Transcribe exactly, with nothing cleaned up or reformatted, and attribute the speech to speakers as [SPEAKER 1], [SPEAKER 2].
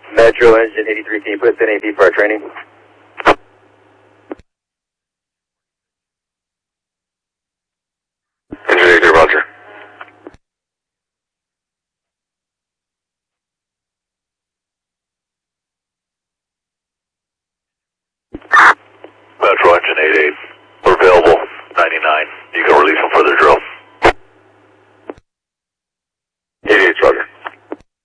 [SPEAKER 1] Metro Engine eighty-three, can you put us in A P for our training?
[SPEAKER 2] Engine eighty-three, roger. Metro Engine eighty-eight.